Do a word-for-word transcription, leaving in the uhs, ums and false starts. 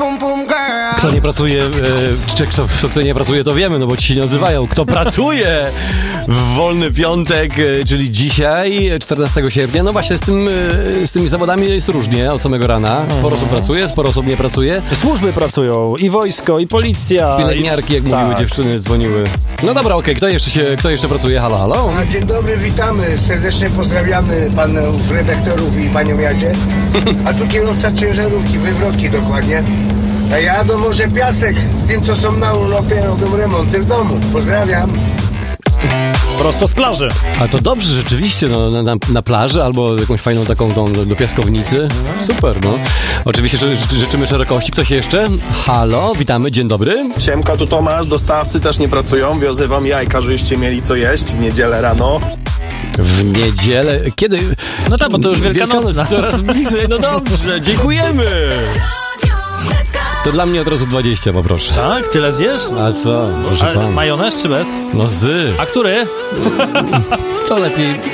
Kto nie pracuje, e, czy kto, kto nie pracuje, to wiemy, no bo ci się nie odzywają. Kto pracuje w wolny piątek, e, czyli dzisiaj, czternastego sierpnia, no właśnie z, tym, e, z tymi zawodami jest różnie od samego rana. Sporo mhm. osób pracuje, sporo osób nie pracuje. Służby pracują, i wojsko, i policja. Pielęgniarki, jak i... mówiły tak. dziewczyny, dzwoniły. No dobra, okej, okay. kto jeszcze się, kto jeszcze pracuje? Halo, halo? A, dzień dobry, witamy. Serdecznie pozdrawiamy panów redaktorów i panią Jadzie. A tu kierowca ciężarówki, wywrotki dokładnie. A jadą może piasek. Tym, co są na urlopie, robią remonty w domu. Pozdrawiam. Prosto z plaży. A to dobrze, rzeczywiście, no, na, na plaży albo jakąś fajną taką tą, do piaskownicy. Super, no. Oczywiście ży, ży, życzymy szerokości. Ktoś jeszcze? Halo, witamy, dzień dobry. Siemka, tu Tomasz, dostawcy też nie pracują, wiozę wam jajka, żebyście mieli co jeść w niedzielę rano. W niedzielę? Kiedy? No tak, bo to już Wielkanoc. Coraz bliżej, no dobrze, dziękujemy. To dla mnie od razu dwadzieścia, poproszę. Tak? Tyle zjesz? A co? Proszę A, pana. majonez czy bez? No z. A który? To lepiej